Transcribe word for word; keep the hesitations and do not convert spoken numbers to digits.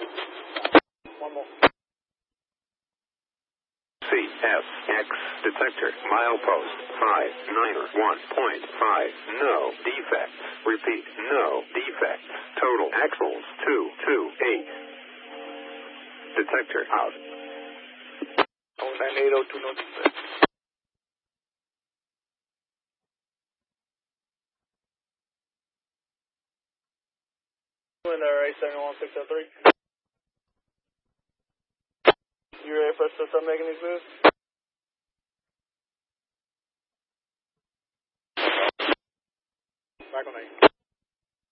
One more. C S X detector milepost five nine one point five. No defects. Repeat. No defects. Total axles two two eight. Detector out. Oh nine eight oh two no defects. In there, eight seven one six oh three. You ready for us to start making these moves?